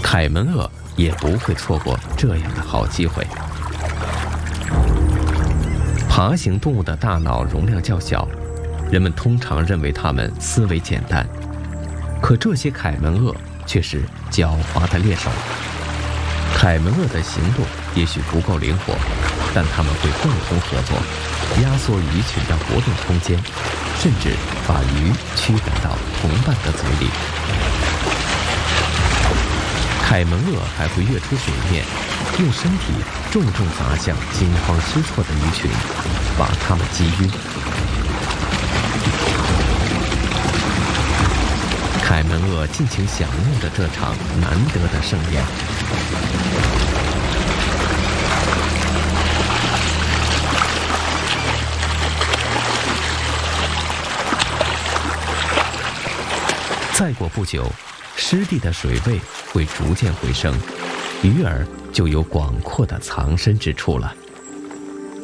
凯门鳄也不会错过这样的好机会。爬行动物的大脑容量较小，人们通常认为它们思维简单，可这些凯门鳄却是狡猾的猎手。凯门鳄的行动也许不够灵活，但它们会共同合作，压缩鱼群的活动空间，甚至把鱼驱赶到同伴的嘴里。凯门鳄还会跃出水面，用身体重重砸向惊慌失措的鱼群，把它们击晕。凯门鳄尽情享用着这场难得的盛宴。再过不久，湿地的水位会逐渐回升，鱼儿就有广阔的藏身之处了。